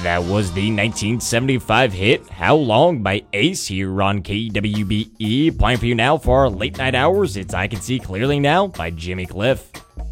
That was the 1975 hit How Long by Ace here on KWBE. Playing for you now for our late night hours, it's I Can See Clearly Now by Jimmy Cliff.